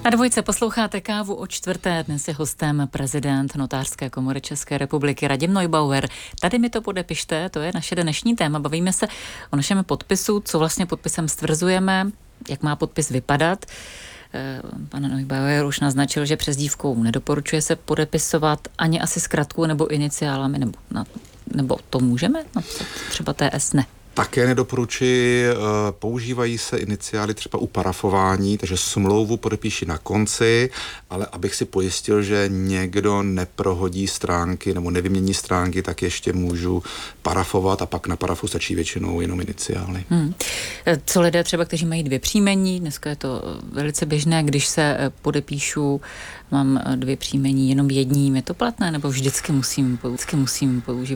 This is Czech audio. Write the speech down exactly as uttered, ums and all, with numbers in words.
Na dvojce posloucháte Kávu o čtvrté. Dnes je hostem prezident Notářské komory České republiky Radim Neubauer. Tady mi to podepište, to je naše dnešní téma. Bavíme se o našem podpisu, co vlastně podpisem stvrzujeme, jak má podpis vypadat. Pan Neubauer už naznačil, že přezdívkou nedoporučuje se podepisovat ani asi zkratkou nebo iniciálami, nebo, na, nebo to můžeme napsat, třeba T S ne. Také nedoporučuji, používají se iniciály třeba u parafování, takže smlouvu podepíši na konci, ale abych si pojistil, že někdo neprohodí stránky nebo nevymění stránky, tak ještě můžu parafovat a pak na parafu stačí většinou jenom iniciály. Hmm. Co lidé třeba, kteří mají dvě příjmení, dneska je to velice běžné, když se podepíšu, mám dvě příjmení jenom jedním, je to platné, nebo vždycky musím, vždycky musím používat